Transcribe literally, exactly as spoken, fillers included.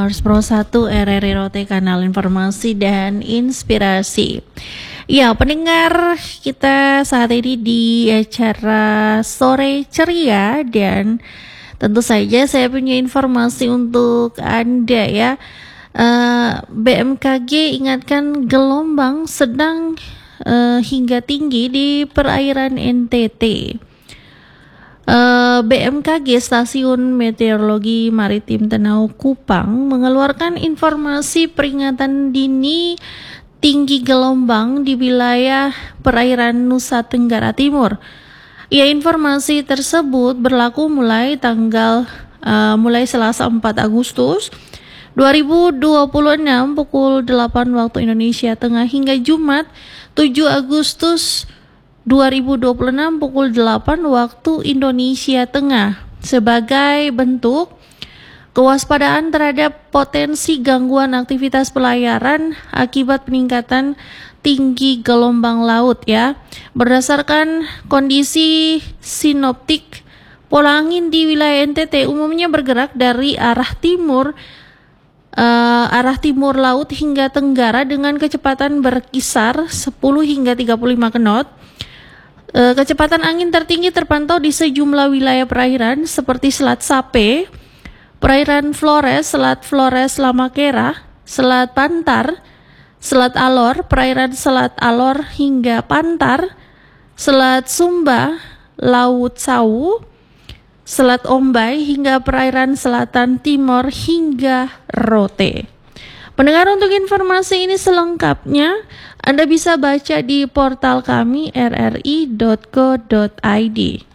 Listeners Pro satu R R I Rote, kanal informasi dan inspirasi. Ya, pendengar kita saat ini di acara Sore Ceria, dan tentu saja saya punya informasi untuk Anda ya. uh, B M K G ingatkan gelombang sedang uh, hingga tinggi di perairan N T T. Uh, B M K G Stasiun Meteorologi Maritim Tenau Kupang mengeluarkan informasi peringatan dini tinggi gelombang di wilayah perairan Nusa Tenggara Timur. Ya, informasi tersebut berlaku mulai tanggal uh, mulai Selasa empat Agustus dua ribu dua puluh enam pukul delapan waktu Indonesia Tengah hingga Jumat tujuh Agustus dua ribu dua puluh enam pukul delapan waktu Indonesia Tengah sebagai bentuk kewaspadaan terhadap potensi gangguan aktivitas pelayaran akibat peningkatan tinggi gelombang laut ya. Berdasarkan kondisi sinoptik, pola angin di wilayah N T T umumnya bergerak dari arah timur uh, arah timur laut hingga tenggara dengan kecepatan berkisar sepuluh hingga tiga puluh lima knot. Uh, kecepatan angin tertinggi terpantau di sejumlah wilayah perairan seperti Selat Sape, perairan Flores, Selat Flores Lamakera, Selat Pantar, Selat Alor, perairan Selat Alor hingga Pantar, Selat Sumba, Laut Sawu, Selat Ombai hingga perairan selatan timur hingga Rote. Pendengar, untuk informasi ini selengkapnya Anda bisa baca di portal kami r r i dot co dot i d.